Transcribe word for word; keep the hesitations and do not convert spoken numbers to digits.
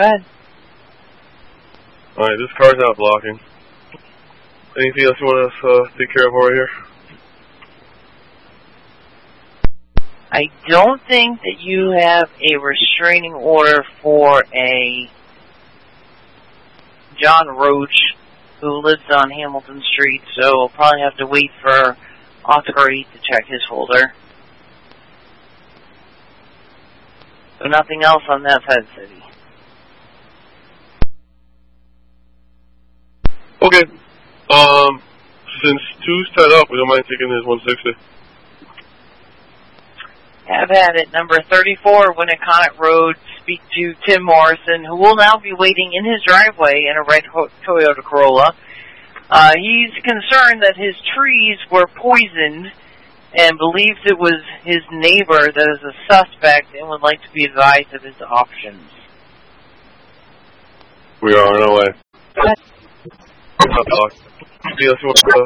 Go ahead. Alright, this car's not blocking. Anything else you want us to uh, take care of over here? I don't think that you have a restraining order for a John Roach who lives on Hamilton Street, so we'll probably have to wait for Oscar eight to check his folder. So nothing else on that side of the city. Okay. Um, since two's tied up, we don't mind taking his one sixty. Have had it. Number thirty-four, Winnicott Road. Speak to Tim Morrison, who will now be waiting in his driveway in a red Toyota Corolla. Uh, he's concerned that his trees were poisoned and believes it was his neighbor that is a suspect and would like to be advised of his options. We are on our way. Not blocked. See us